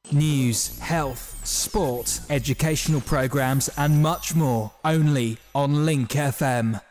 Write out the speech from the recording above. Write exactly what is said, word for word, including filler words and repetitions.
News, health, sport, educational programmes and much more, only on Link F M.